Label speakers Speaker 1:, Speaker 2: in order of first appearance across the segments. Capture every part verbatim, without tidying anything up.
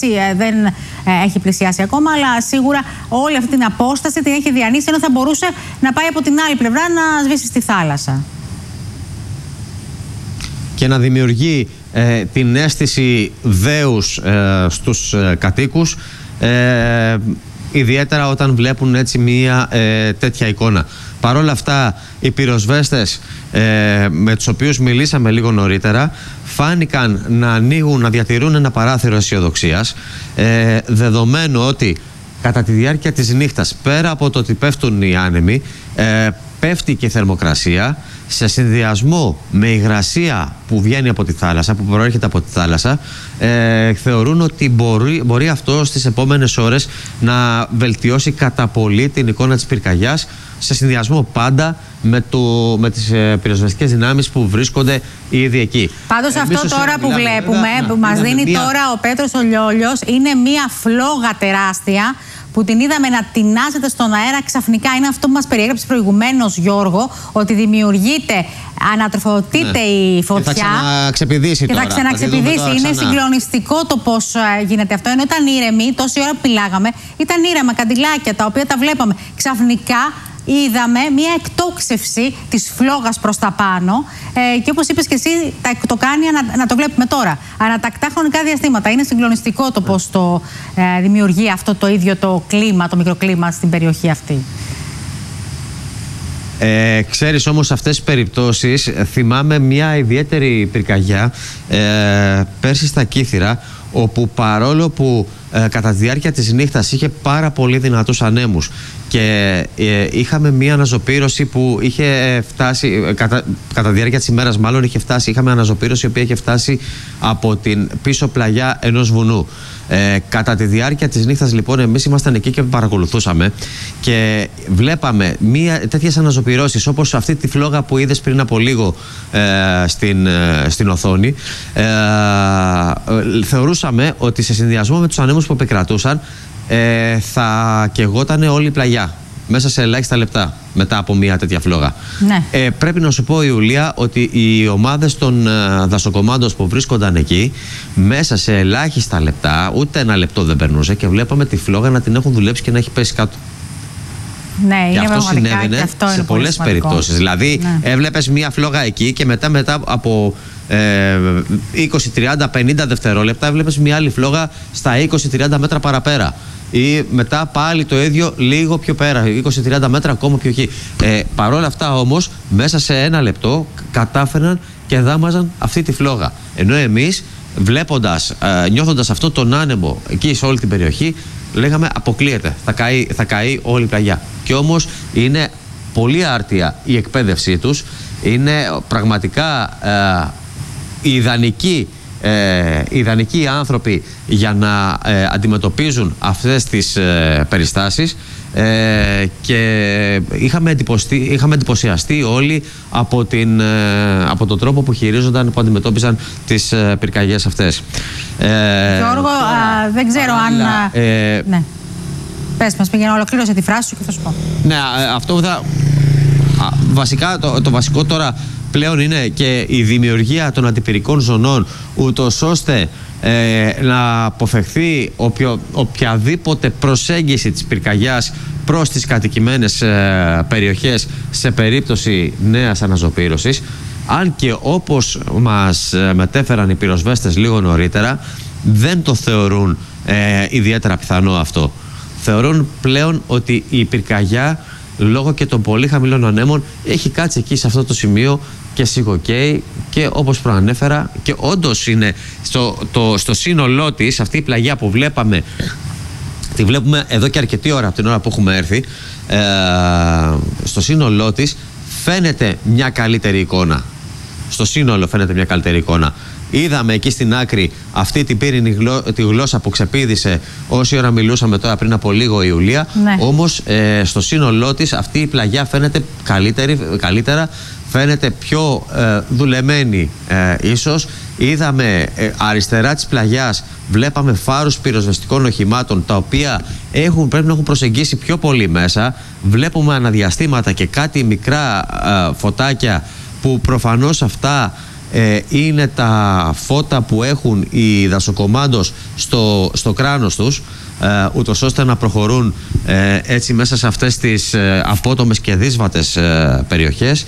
Speaker 1: δεν ε, έχει πλησιάσει ακόμα, αλλά σίγουρα όλη αυτή την απόσταση την έχει διανύσει, ενώ θα μπορούσε να πάει από την άλλη πλευρά να σβήσει στη θάλασσα.
Speaker 2: Και να δημιουργεί ε, την αίσθηση δέους ε, στους ε, κατοίκους, ε, ιδιαίτερα όταν βλέπουν έτσι μία ε, τέτοια εικόνα. Παρ' όλα αυτά, οι πυροσβέστες ε, με τους οποίους μιλήσαμε λίγο νωρίτερα φάνηκαν να ανοίγουν, να διατηρούν ένα παράθυρο αισιοδοξίας, ε, δεδομένου ότι κατά τη διάρκεια της νύχτας, πέρα από το ότι πέφτουν οι άνεμοι, ε, πέφτει και η θερμοκρασία, σε συνδυασμό με υγρασία που βγαίνει από τη θάλασσα, που προέρχεται από τη θάλασσα, ε, θεωρούν ότι μπορεί, μπορεί αυτό στις επόμενες ώρες να βελτιώσει κατά πολύ την εικόνα της πυρκαγιάς, σε συνδυασμό πάντα με, το, με τις ε, πυροσβεστικές δυνάμεις που βρίσκονται ήδη εκεί.
Speaker 1: Πάντως αυτό τώρα που μιλάμε, βλέπουμε, βέβαια, που μας δίνει μία... τώρα ο Πέτρος ο Λιόλιος, είναι μία φλόγα τεράστια που την είδαμε να τεινάζεται στον αέρα ξαφνικά. Είναι αυτό που μας περιέγραψε προηγουμένως, Γιώργο, ότι δημιουργείται, ανατροφοδοτείται, ναι, η φωτιά.
Speaker 2: Και θα ξαναξεπηδήσει
Speaker 1: και
Speaker 2: τώρα.
Speaker 1: θα ξαναξεπηδήσει. Είναι ξανά συγκλονιστικό το πώς γίνεται αυτό. Ενώ ήταν ήρεμοι, τόση ώρα που μιλάγαμε, ήταν ήρεμα καντιλάκια τα οποία τα βλέπαμε. Ξαφνικά είδαμε μια εκτόξευση της φλόγας προς τα πάνω, ε, και όπως είπες και εσύ, το κάνει ανα, να το βλέπουμε τώρα, ανατακτά χρονικά διαστήματα. Είναι συγκλονιστικό το πώς το ε, δημιουργεί αυτό το ίδιο το κλίμα, το μικροκλίμα στην περιοχή αυτή.
Speaker 2: Ε, ξέρεις όμως, σε αυτές τις περιπτώσεις θυμάμαι μια ιδιαίτερη πυρκαγιά ε, πέρσι στα Κύθυρα, όπου παρόλο που ε, κατά τη διάρκεια της νύχτας είχε πάρα πολύ δυνατούς ανέμους και ε, είχαμε μία αναζωπήρωση που είχε φτάσει, ε, κατά, κατά τη διάρκεια της ημέρας μάλλον είχε φτάσει, είχαμε αναζωπήρωση η οποία είχε φτάσει από την πίσω πλαγιά ενός βουνού. Ε, κατά τη διάρκεια της νύχτας λοιπόν εμείς ήμασταν εκεί και παρακολουθούσαμε και βλέπαμε μία, τέτοιες αναζωπηρώσεις όπως αυτή τη φλόγα που είδες πριν από λίγο ε, στην, ε, στην οθόνη. Ε, ε, θεωρούσαμε ότι σε συνδυασμό με τους ανέμους που επικρατούσαν ε, θα καιγότανε όλη η πλαγιά μέσα σε ελάχιστα λεπτά μετά από μια τέτοια φλόγα. Ναι. Ε, πρέπει να σου πω, Ιουλία, ότι οι ομάδες των ε, δασοκομάντων που βρίσκονταν εκεί μέσα σε ελάχιστα λεπτά, ούτε ένα λεπτό δεν περνούσε και βλέπαμε τη φλόγα να την έχουν δουλέψει και να έχει πέσει κάτω.
Speaker 1: Ναι,
Speaker 2: και
Speaker 1: είναι
Speaker 2: αυτό συνέβαινε
Speaker 1: και αυτό
Speaker 2: σε πολλές περιπτώσεις. Δηλαδή, ναι, έβλεπες μια φλόγα εκεί και μετά, μετά από ε, είκοσι, τριάντα, πενήντα δευτερόλεπτα έβλεπες μια άλλη φλόγα στα είκοσι τριάντα μέτρα παραπέρα. Ή μετά πάλι το ίδιο λίγο πιο πέρα, είκοσι τριάντα μέτρα ακόμα πιο εκεί. Ε, Παρ' όλα αυτά όμως, μέσα σε ένα λεπτό κατάφεραν και δάμαζαν αυτή τη φλόγα. Ενώ εμείς, βλέποντας, ε, νιώθοντας αυτό τον άνεμο εκεί σε όλη την περιοχή, λέγαμε αποκλείεται, θα καεί, θα καεί όλη η πλαγιά. Και όμως είναι πολύ άρτια η εκπαίδευσή τους, είναι πραγματικά ε, ιδανική. Ε, ιδανικοί άνθρωποι για να ε, αντιμετωπίζουν αυτές τις ε, περιστάσεις ε, και είχαμε, είχαμε εντυπωσιαστεί όλοι από, την, ε, από τον τρόπο που χειρίζονταν, που αντιμετώπιζαν τις ε, πυρκαγιές αυτές.
Speaker 1: Ε, Γιώργο, τώρα, α, δεν ξέρω αλλά, αν... Ε, ναι. Πες μας, πήγαινε, ολοκλήρωσε τη φράση σου και θα σου πω.
Speaker 2: Ναι, αυτό θα... Α, βασικά, το, το βασικό τώρα πλέον είναι και η δημιουργία των αντιπυρικών ζωνών, ούτως ώστε ε, να αποφευχθεί οποιο, οποιαδήποτε προσέγγιση της πυρκαγιάς προς τις κατοικημένες ε, περιοχές σε περίπτωση νέας αναζωπήρωσης. Αν και όπως μας μετέφεραν οι πυροσβέστες λίγο νωρίτερα, δεν το θεωρούν ε, ιδιαίτερα πιθανό αυτό. Θεωρούν πλέον ότι η πυρκαγιά, λόγω και των πολύ χαμηλών ανέμων, έχει κάτσει εκεί σε αυτό το σημείο και σιγοκαίει, και όπως προανέφερα, και όντως είναι στο, το, στο σύνολό της αυτή η πλαγιά που βλέπαμε, τη βλέπουμε εδώ και αρκετή ώρα από την ώρα που έχουμε έρθει, ε, στο σύνολό της φαίνεται μια καλύτερη εικόνα. Στο σύνολο φαίνεται μια καλύτερη εικόνα. Είδαμε εκεί στην άκρη αυτή την πύρινη γλώ, τη γλώσσα που ξεπήδησε όση ώρα μιλούσαμε τώρα πριν από λίγο, η Ιουλία. Ναι. Όμως ε, στο σύνολό της αυτή η πλαγιά φαίνεται καλύτερη, καλύτερα, φαίνεται πιο ε, δουλεμένη ε, ίσως. Είδαμε ε, αριστερά της πλαγιάς, βλέπαμε φάρους πυροσβεστικών οχημάτων, τα οποία έχουν, πρέπει να έχουν προσεγγίσει πιο πολύ μέσα. Βλέπουμε αναδιαστήματα και κάτι μικρά ε, φωτάκια που προφανώς αυτά ε, είναι τα φώτα που έχουν οι δασοκομάντος στο, στο κράνος τους, ε, ούτως ώστε να προχωρούν ε, έτσι μέσα σε αυτές τις ε, απότομες και δύσβατες ε, περιοχές,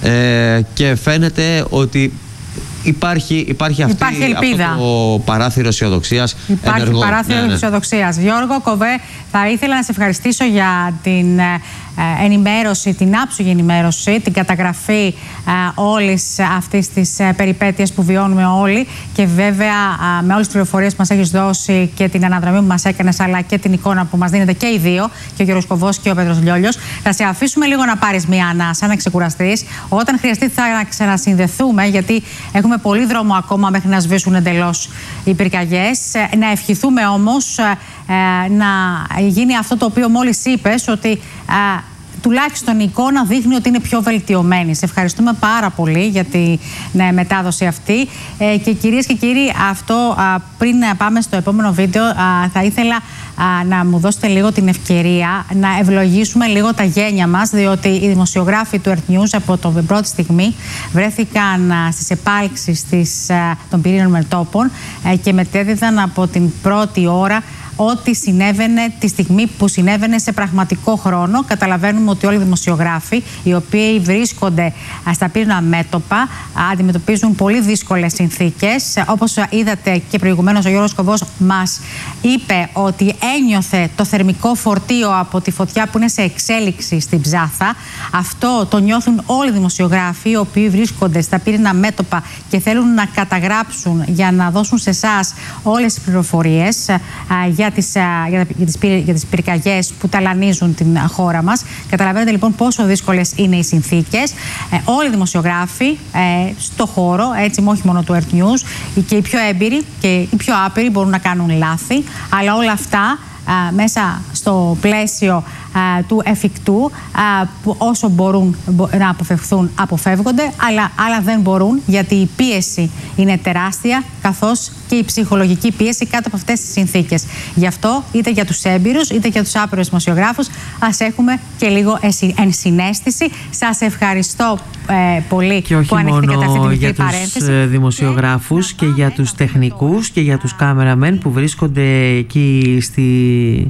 Speaker 2: ε, και φαίνεται ότι Υπάρχει, υπάρχει, αυτή,
Speaker 1: υπάρχει ελπίδα.
Speaker 2: Αυτό το παράθυρο αισιοδοξίας.
Speaker 1: Υπάρχει ενεργό. παράθυρο ναι, ναι. αισιοδοξίας. Γιώργο Κοβέ, θα ήθελα να σε ευχαριστήσω για την ε, ενημέρωση, την άψογη ενημέρωση, την καταγραφή ε, όλης αυτής της ε, περιπέτειας που βιώνουμε όλοι, και βέβαια ε, με όλες τις πληροφορίες που μας έχεις δώσει και την αναδρομή που μας έκανες, αλλά και την εικόνα που μας δίνετε και οι δύο, και ο Γιώργος Κοβός και ο Πέτρος Λιόλιος. Θα σε αφήσουμε λίγο να πάρεις μία ανάσα, να ξεκουραστείς. Όταν χρειαστεί θα ξανασυνδεθούμε, γιατί έχουμε πολύ δρόμο ακόμα μέχρι να σβήσουν εντελώς οι πυρκαγιές. Να ευχηθούμε όμως ε, να γίνει αυτό το οποίο μόλις είπες, ότι ε, τουλάχιστον η εικόνα δείχνει ότι είναι πιο βελτιωμένη. Σε ευχαριστούμε πάρα πολύ για τη ναι, μετάδοση αυτή. Ε, και κυρίες και κύριοι, αυτό α, πριν πάμε στο επόμενο βίντεο, α, θα ήθελα α, να μου δώσετε λίγο την ευκαιρία να ευλογήσουμε λίγο τα γένια μας, διότι οι δημοσιογράφοι του Earth News από την πρώτη στιγμή βρέθηκαν α, στις επάλξεις της, α, των πυρήνων μετώπων α, και μετέδιδαν από την πρώτη ώρα ό,τι συνέβαινε τη στιγμή που συνέβαινε σε πραγματικό χρόνο. Καταλαβαίνουμε ότι όλοι οι δημοσιογράφοι, οι οποίοι βρίσκονται στα πυρήνα μέτωπα, αντιμετωπίζουν πολύ δύσκολες συνθήκες. Όπως είδατε και προηγουμένως, ο Γιώργος Κοβός μας είπε ότι ένιωθε το θερμικό φορτίο από τη φωτιά που είναι σε εξέλιξη στην Ψάθα. Αυτό το νιώθουν όλοι οι δημοσιογράφοι, οι οποίοι βρίσκονται στα πυρήνα μέτωπα και θέλουν να καταγράψουν για να δώσουν σε εσάς όλες τις πληροφορίες για τις, για, για, τις, για τις πυρκαγιές που ταλανίζουν την χώρα μας. Καταλαβαίνετε λοιπόν πόσο δύσκολες είναι οι συνθήκες. Ε, όλοι οι δημοσιογράφοι ε, στο χώρο, έτσι όχι μόνο του Earth News, και οι πιο έμπειροι και οι πιο άπειροι μπορούν να κάνουν λάθη, αλλά όλα αυτά α, μέσα στο πλαίσιο α, του εφικτού, α, που όσο μπορούν να αποφευχθούν αποφεύγονται, αλλά άλλα δεν μπορούν, γιατί η πίεση είναι τεράστια, καθώς και η ψυχολογική πίεση κάτω από αυτές τις συνθήκες. Γι' αυτό είτε για τους έμπειρους είτε για τους άπειρους δημοσιογράφους ας έχουμε και λίγο ενσυναίσθηση. Σας ευχαριστώ ε, πολύ
Speaker 3: και όχι
Speaker 1: που ανεχτήκατε αυτή την μικρή
Speaker 3: παρένθεση. Και όχι μόνο για τους δημοσιογράφους και για τους τεχνικούς και για τους κάμεραμεν που βρίσκονται εκεί στη...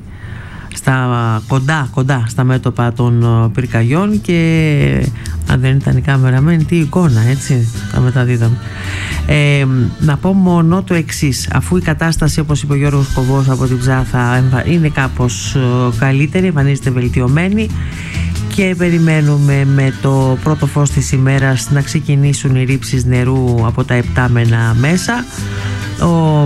Speaker 3: στα κοντά, κοντά στα μέτωπα των πυρκαγιών, και αν δεν ήταν η κάμερα μεν, τι εικόνα, έτσι τα μεταδίδαμε. Ε, να πω μόνο το εξής: αφού η κατάσταση, όπως είπε ο Γιώργος Κοβός από την Ψάθα, είναι κάπως καλύτερη, εμφανίζεται βελτιωμένη, και περιμένουμε με το πρώτο φως της ημέρας να ξεκινήσουν οι ρήψεις νερού από τα επτάμενα μέσα. Ο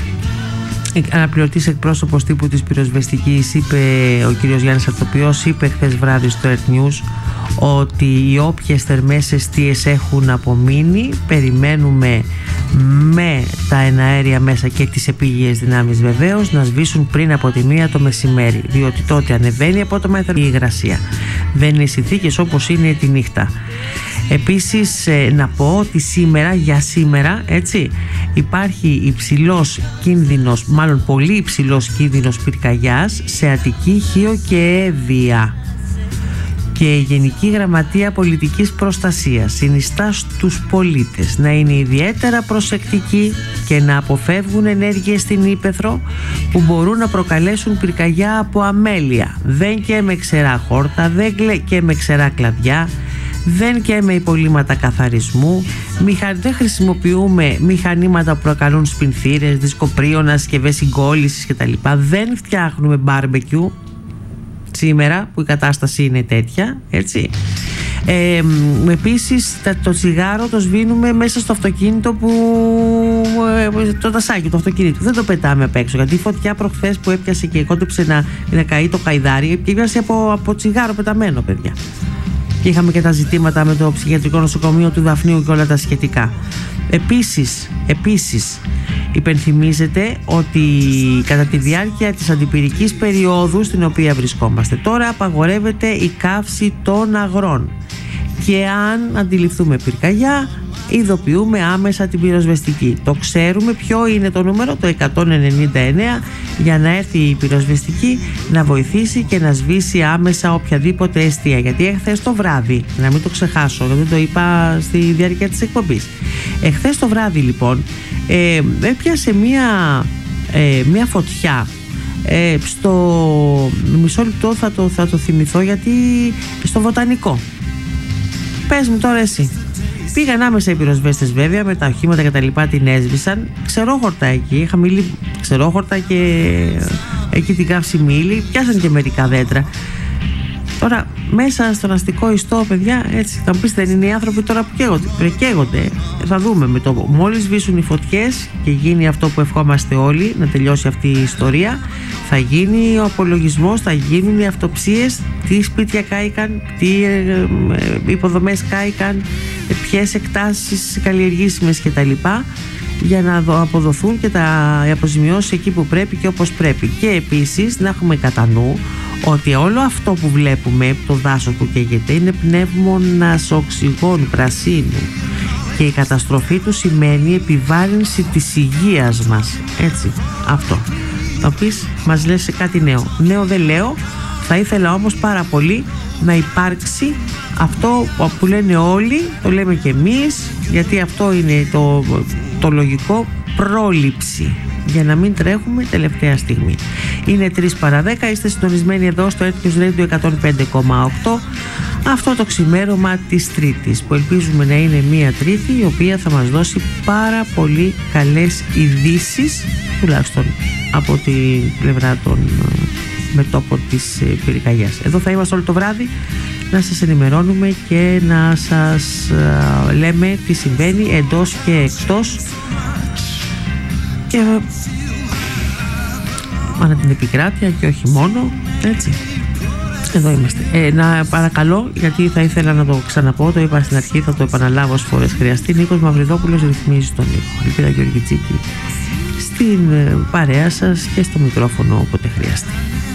Speaker 3: αναπληρωτής εκπρόσωπος τύπου της πυροσβεστικής, είπε, ο κύριος Γιάννης Αρτοπιός, είπε χθες βράδυ στο Earth News ότι οι όποιες θερμές εστίες έχουν απομείνει, περιμένουμε με τα εναέρια μέσα και τις επίγειες δυνάμεις βεβαίως να σβήσουν πριν από τη μία το μεσημέρι, διότι τότε ανεβαίνει απότομα η υγρασία. Δεν είναι συνθήκες όπως είναι τη νύχτα. Επίσης να πω ότι σήμερα, για σήμερα, έτσι, υπάρχει υψηλός κίνδυνος, μάλλον πολύ υψηλός κίνδυνος πυρκαγιάς σε Αττική, Χίο και Εύβοια. Και η Γενική Γραμματεία Πολιτικής Προστασίας συνιστά στους πολίτες να είναι ιδιαίτερα προσεκτικοί και να αποφεύγουν ενέργειες στην ύπαιθρο που μπορούν να προκαλέσουν πυρκαγιά από αμέλεια. Δεν και με ξερά χόρτα, δεν και με ξερά κλαδιά, δεν και με υπολείμματα καθαρισμού, μηχα... δεν χρησιμοποιούμε μηχανήματα που προκαλούν σπινθήρες, δισκοπρίωνα, συσκευές συγκόλλησης κτλ. Δεν φτιάχνουμε μπάρμπεκιου σήμερα που η κατάσταση είναι τέτοια, έτσι. Ε, επίσης το τσιγάρο το σβήνουμε μέσα στο αυτοκίνητο, που το τασάκι του αυτοκίνητου δεν το πετάμε απ' έξω, γιατί η φωτιά προχθές που έπιασε και κόντεψε να, να καεί το καηδάρι, έπιασε από, από τσιγάρο πεταμένο, παιδιά. Και είχαμε και τα ζητήματα με το ψυχιατρικό νοσοκομείο του Δαφνίου και όλα τα σχετικά. Επίσης, επίσης υπενθυμίζεται ότι κατά τη διάρκεια της αντιπυρικής περίοδου στην οποία βρισκόμαστε τώρα απαγορεύεται η καύση των αγρών, και αν αντιληφθούμε πυρκαγιά ειδοποιούμε άμεσα την πυροσβεστική. Το ξέρουμε ποιο είναι το νούμερο, το εκατόν ενενήντα εννέα, για να έρθει η πυροσβεστική να βοηθήσει και να σβήσει άμεσα οποιαδήποτε αιστεία. Γιατί εχθές το βράδυ, να μην το ξεχάσω, δεν το είπα στη διάρκεια της εκπομπής, εχθές το βράδυ λοιπόν ε, έπιασε μία, ε, μία φωτιά ε, στο μισό λεπτό θα το, θα το θυμηθώ, γιατί στο Βοτανικό. Πες μου τώρα εσύ. Πήγαν άμεσα οι πυροσβέστες βέβαια με τα οχήματα και τα λοιπά, την έσβησαν. Ξερόχορτα εκεί, χαμηλή ξερόχορτα και εκεί την καύση μήλη, πιάσαν και μερικά δέντρα. Τώρα μέσα στον αστικό ιστό, παιδιά, έτσι θα μου πεις, δεν είναι οι άνθρωποι τώρα που καίγονται? Καίγονται. Θα δούμε με το μόλις σβήσουν οι φωτιές και γίνει αυτό που ευχόμαστε όλοι, να τελειώσει αυτή η ιστορία, θα γίνει ο απολογισμός, θα γίνουν οι αυτοψίες, τι σπίτια κάηκαν, τι ε, ε, υποδομές κάηκαν, ε, ποιες εκτάσεις καλλιεργήσιμες κτλ, για να αποδοθούν και τα αποζημιώσεις εκεί που πρέπει και όπως πρέπει. Και επίσης να έχουμε κατά νου ότι όλο αυτό που βλέπουμε, το δάσος που καίγεται, είναι πνεύμονας οξυγόνου πρασίνου και η καταστροφή του σημαίνει επιβάρυνση της υγείας μας. Έτσι, αυτό. Θα πεις, μας λες κάτι νέο. Νέο δεν λέω, θα ήθελα όμως πάρα πολύ να υπάρξει αυτό που λένε όλοι, το λέμε και εμείς, γιατί αυτό είναι το, το λογικό, πρόληψη, για να μην τρέχουμε τελευταία στιγμή. Είναι τρεις παρά δέκα, είστε συντονισμένοι εδώ στο Earth News Radio εκατόν πέντε κόμμα οκτώ, αυτό το ξημέρωμα της Τρίτης, που ελπίζουμε να είναι μια Τρίτη η οποία θα μας δώσει πάρα πολύ καλές ειδήσεις, τουλάχιστον από την πλευρά των μετώπων της πυρκαγιάς. Εδώ θα είμαστε όλο το βράδυ να σας ενημερώνουμε και να σας α, λέμε τι συμβαίνει εντός και εκτός και ανά την επικράτεια και όχι μόνο, έτσι. Εδώ είμαστε. Ε, να παρακαλώ, γιατί θα ήθελα να το ξαναπώ, το είπα στην αρχή, θα το επαναλάβω όσες φορές χρειαστεί. Νίκος Μαυριδόπουλος ρυθμίζει τον ήχο. Ελπίδα Γεωργιτζίκη στην παρέα σας και στο μικρόφωνο όποτε χρειαστεί.